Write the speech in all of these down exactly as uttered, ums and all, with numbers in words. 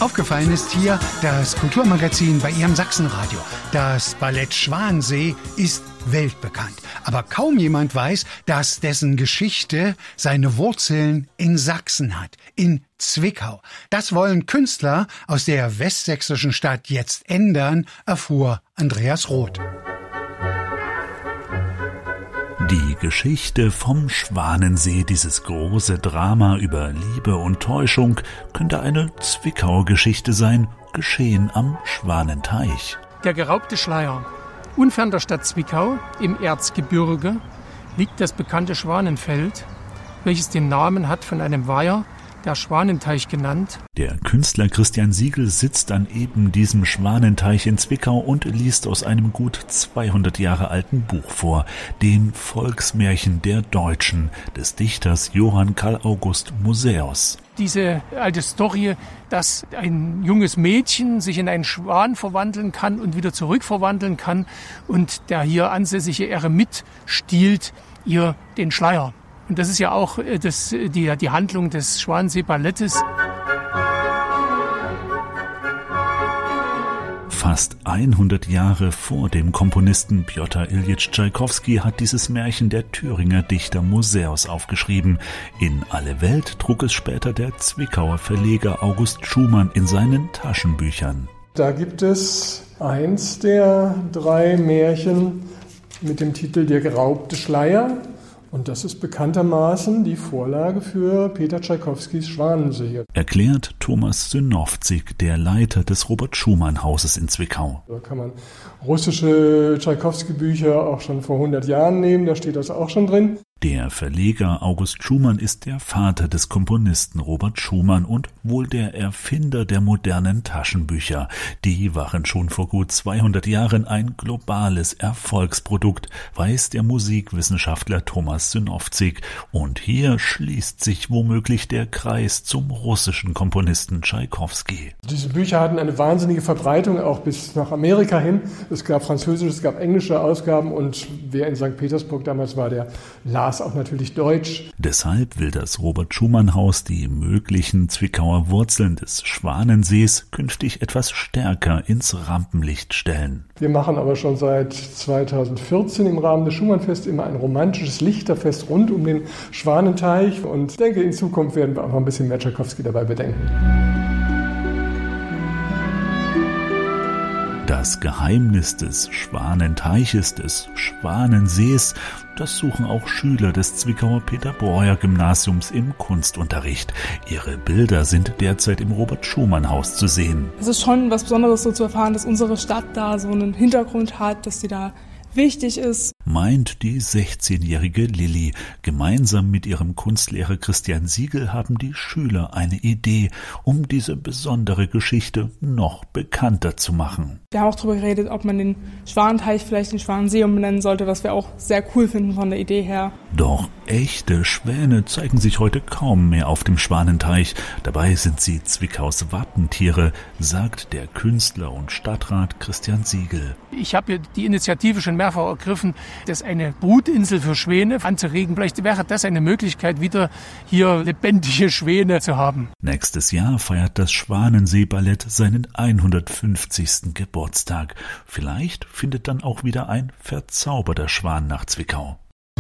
Aufgefallen ist hier das Kulturmagazin bei Ihrem Sachsenradio. Das Ballett Schwansee ist weltbekannt. Aber kaum jemand weiß, dass dessen Geschichte seine Wurzeln in Sachsen hat, in Zwickau. Das wollen Künstler aus der westsächsischen Stadt jetzt ändern, erfuhr Andreas Roth. Die Geschichte vom Schwanensee, dieses große Drama über Liebe und Täuschung, könnte eine Zwickauer Geschichte sein, geschehen am Schwanenteich. Der geraubte Schleier. Unfern der Stadt Zwickau, im Erzgebirge, liegt das bekannte Schwanenfeld, welches den Namen hat von einem Weiher, der Schwanenteich genannt. Der Künstler Christian Siegel sitzt an eben diesem Schwanenteich in Zwickau und liest aus einem gut zweihundert Jahre alten Buch vor, dem Volksmärchen der Deutschen des Dichters Johann Karl August Musäus. Diese alte Story, dass ein junges Mädchen sich in einen Schwan verwandeln kann und wieder zurückverwandeln kann und der hier ansässige Eremit stiehlt ihr den Schleier. Und das ist ja auch das, die, die Handlung des Schwanensee-Ballettes. Fast hundert Jahre vor dem Komponisten Pjotr Iljitsch Tschaikowski hat dieses Märchen der Thüringer Dichter Musäus aufgeschrieben. In alle Welt trug es später der Zwickauer Verleger August Schumann in seinen Taschenbüchern. Da gibt es eins der drei Märchen mit dem Titel Der geraubte Schleier. Und das ist bekanntermaßen die Vorlage für Peter Tschaikowskis Schwanensee. Erklärt Thomas Synowczyk, der Leiter des Robert-Schumann-Hauses in Zwickau. Da kann man russische Tschaikowski-Bücher auch schon vor hundert Jahren nehmen, da steht das auch schon drin. Der Verleger August Schumann ist der Vater des Komponisten Robert Schumann und wohl der Erfinder der modernen Taschenbücher. Die waren schon vor gut zweihundert Jahren ein globales Erfolgsprodukt, weiß der Musikwissenschaftler Thomas Synowczyk. Und hier schließt sich womöglich der Kreis zum russischen Komponisten Tschaikowski. Diese Bücher hatten eine wahnsinnige Verbreitung, auch bis nach Amerika hin. Es gab französische, es gab englische Ausgaben und wer in Sankt Petersburg damals war, der las auch natürlich Deutsch. Deshalb will das Robert-Schumann-Haus die möglichen Zwickauer Wurzeln des Schwanensees künftig etwas stärker ins Rampenlicht stellen. Wir machen aber schon seit zweitausendvierzehn im Rahmen des Schumannfests immer ein romantisches Lichterfest rund um den Schwanenteich und ich denke, in Zukunft werden wir auch noch ein bisschen mehr Tschaikowski dabei bedenken. Das Geheimnis des Schwanenteiches, des Schwanensees, das suchen auch Schüler des Zwickauer Peter-Breuer-Gymnasiums im Kunstunterricht. Ihre Bilder sind derzeit im Robert-Schumann-Haus zu sehen. Es ist schon was Besonderes, so zu erfahren, dass unsere Stadt da so einen Hintergrund hat, dass sie da wichtig ist. Meint die sechzehnjährige Lilly. Gemeinsam mit ihrem Kunstlehrer Christian Siegel haben die Schüler eine Idee, um diese besondere Geschichte noch bekannter zu machen. Wir haben auch darüber geredet, ob man den Schwanenteich vielleicht den Schwanensee umbenennen sollte, was wir auch sehr cool finden von der Idee her. Doch echte Schwäne zeigen sich heute kaum mehr auf dem Schwanenteich. Dabei sind sie Zwickaus Wappentiere, sagt der Künstler und Stadtrat Christian Siegel. Ich habe die Initiative schon mehrfach ergriffen, dass eine Brutinsel für Schwäne anzuregen. Vielleicht wäre das eine Möglichkeit, wieder hier lebendige Schwäne zu haben. Nächstes Jahr feiert das Schwanensee-Ballett seinen hundertfünfzigsten Geburtstag. Vielleicht findet dann auch wieder ein verzauberter Schwan nach Zwickau.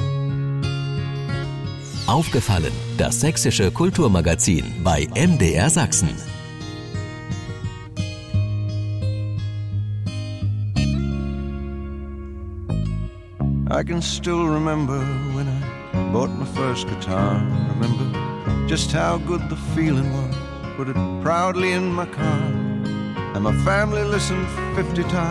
Aufgefallen, das sächsische Kulturmagazin bei M D R Sachsen. I can still remember when I bought my first guitar. Remember just how good the feeling was. Put it proudly in my car. And my family listened fifty times.